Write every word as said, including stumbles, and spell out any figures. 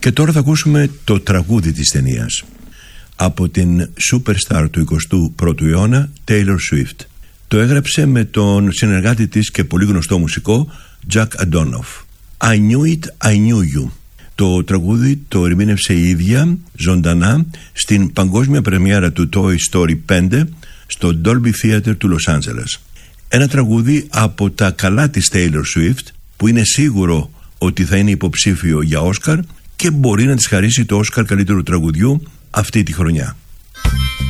Και τώρα θα ακούσουμε το τραγούδι της ταινίας από την superstar του εικοστού πρώτου αιώνα, Taylor Swift. Το έγραψε με τον συνεργάτη της και πολύ γνωστό μουσικό Jack Antonoff. I knew it, I knew you. Το τραγούδι το ερμήνευσε η ίδια ζωντανά στην παγκόσμια πρεμιέρα του Toy Story πέντε στο Dolby Theatre του Λος Άντζελες. Ένα τραγούδι από τα καλά της Taylor Swift, που είναι σίγουρο ότι θα είναι υποψήφιο για Όσκαρ και μπορεί να της χαρίσει το Όσκαρ καλύτερου τραγουδιού αυτή τη χρονιά.